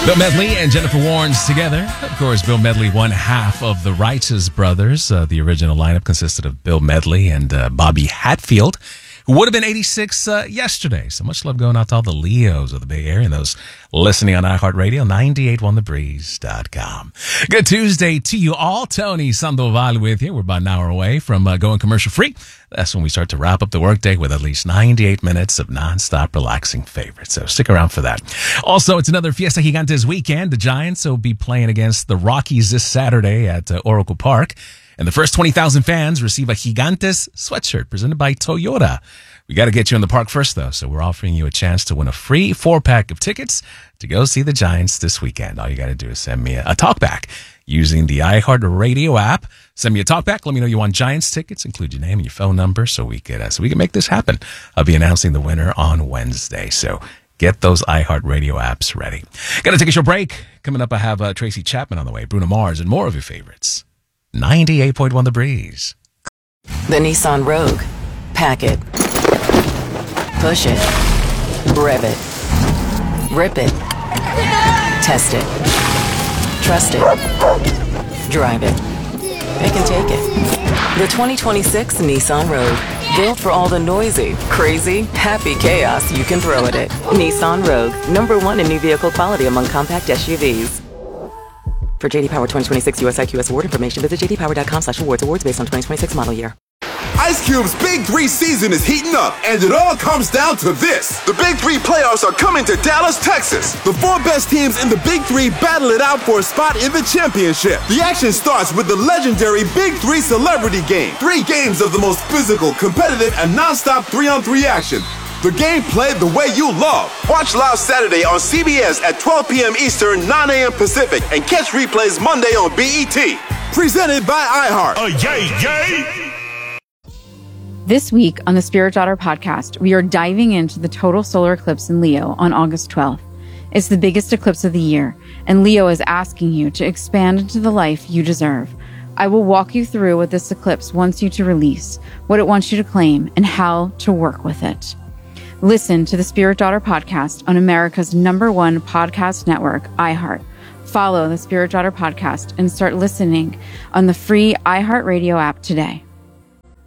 Bill Medley and Jennifer Warnes together. Of course, Bill Medley, one half of the Righteous Brothers. The original lineup consisted of Bill Medley and Bobby Hatfield, who would have been 86 yesterday. So much love going out to all the Leos of the Bay Area and those listening on iHeartRadio, 981thebreeze.com. Good Tuesday to you all. Tony Sandoval with you. We're about an hour away from going commercial free. That's when we start to wrap up the workday with at least 98 minutes of nonstop relaxing favorites. So stick around for that. Also, it's another Fiesta Gigantes weekend. The Giants will be playing against the Rockies this Saturday at Oracle Park. And the first 20,000 fans receive a Gigantes sweatshirt presented by Toyota. We got to get you in the park first, though, so we're offering you a chance to win a free 4-pack of tickets to go see the Giants this weekend. All you got to do is send me a talkback using the iHeartRadio app. Send me a talkback. Let me know you want Giants tickets. Include your name and your phone number so we can make this happen. I'll be announcing the winner on Wednesday, so get those iHeartRadio apps ready. Got to take a short break. Coming up, I have Tracy Chapman on the way, Bruno Mars, and more of your favorites. 98.1 The Breeze. The Nissan Rogue. Pack it. Push it. Rev it. Rip it. Test it. Trust it. Drive it. It can take it. The 2026 Nissan Rogue. Built for all the noisy, crazy, happy chaos you can throw at it. Nissan Rogue. #1 in new vehicle quality among compact SUVs. For JD Power 2026 US IQS award information, visit jdpower.com/awards. Awards based on 2026 model year. Ice Cube's Big 3 season is heating up, and it all comes down to this. The Big 3 playoffs are coming to Dallas, Texas. The 4 best teams in the Big 3 battle it out for a spot in the championship. The action starts with the legendary Big 3 Celebrity Game. 3 games of the most physical, competitive, and non-stop 3-on-3 action. The game played the way you love. Watch live Saturday on CBS at 12 p.m. Eastern, 9 a.m. Pacific, and catch replays Monday on BET. Presented by iHeart. Yay! This week on the Spirit Daughter podcast, we are diving into the total solar eclipse in Leo on August 12th. It's the biggest eclipse of the year, and Leo is asking you to expand into the life you deserve. I will walk you through what this eclipse wants you to release, what it wants you to claim, and how to work with it. Listen to the Spirit Daughter podcast on America's #1 podcast network, iHeart. Follow the Spirit Daughter podcast and start listening on the free iHeartRadio app today.